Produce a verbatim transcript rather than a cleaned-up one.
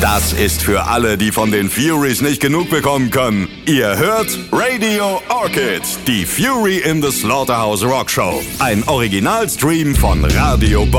Das ist für alle, die von den Furies nicht genug bekommen können. Ihr hört Radio Orchid, die Fury in the Slaughterhouse Rock Show. Ein Originalstream von Radio Bob.